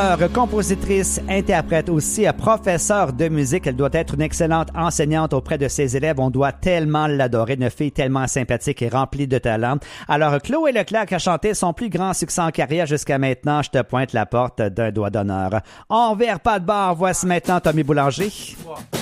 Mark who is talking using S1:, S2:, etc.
S1: Compositrice, interprète aussi, professeure de musique. Elle doit être une excellente enseignante auprès de ses élèves. On doit tellement l'adorer. Une fille tellement sympathique et remplie de talent. Alors, Chloé Leclerc a chanté son plus grand succès en carrière jusqu'à maintenant. Je te pointe la porte d'un doigt d'honneur. On vire pas de bord. Voici maintenant Tommy Boulanger.